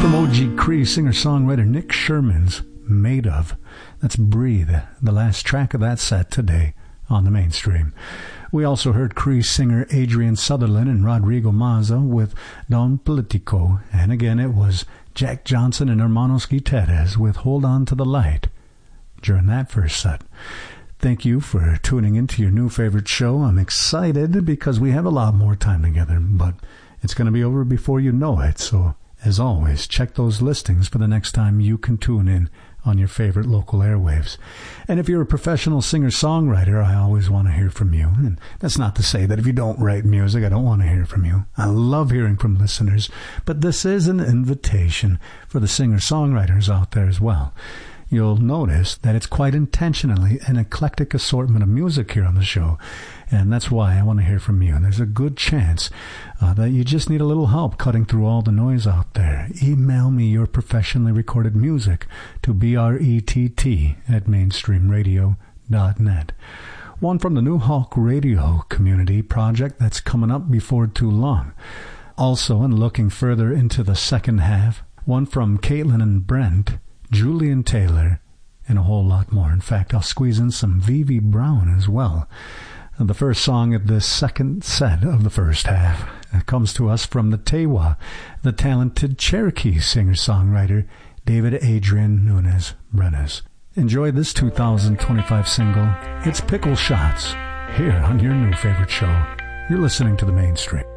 From O.G. Cree, singer-songwriter Nick Sherman's Made Of. That's Breathe, the last track of that set today on the Mainstream. We also heard Cree singer Adrian Sutherland and Rodrigo Mazza with Don Politico. And again, it was Jack Johnson and Hermanos Guitierrez with Hold On to the Light during that first set. Thank you for tuning into your new favorite show. I'm excited because we have a lot more time together, but it's going to be over before you know it. So, as always, check those listings for the next time you can tune in on your favorite local airwaves. And if you're a professional singer-songwriter, I always want to hear from you. And that's not to say that if you don't write music, I don't want to hear from you. I love hearing from listeners. But this is an invitation for the singer-songwriters out there as well. You'll notice that it's quite intentionally an eclectic assortment of music here on the show. And that's why I want to hear from you. And there's a good chance that you just need a little help cutting through all the noise out there. Email me your professionally recorded music to brett@mainstreamradio.net. One from the New Hawk Radio Community Project that's coming up before too long. Also, and looking further into the second half, one from Caitlin and Brent, Julian Taylor, and a whole lot more. In fact, I'll squeeze in some Vivi Brown as well. And the first song of the second set of the first half comes to us from the Tewa, the talented Cherokee singer-songwriter David Adrian Nunes Brenes. Enjoy this 2025 single. It's Pickle Shots, here on your new favorite show. You're listening to The Mainstream.